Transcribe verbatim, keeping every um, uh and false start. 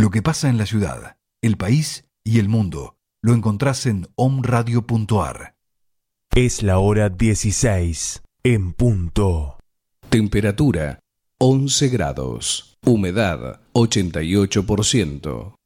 Lo que pasa en la ciudad, el país y el mundo lo encontrás en omradio punto ar. Es la hora dieciséis en punto. Temperatura once grados. Humedad ochenta y ocho por ciento.